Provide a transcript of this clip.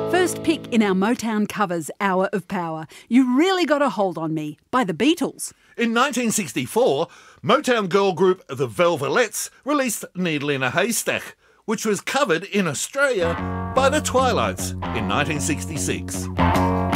First pick in our Motown Covers Hour of Power, You Really Got a Hold on Me by the Beatles. In 1964, Motown girl group The Velvelettes released Needle in a Haystack, which was covered in Australia by the Twilights in 1966.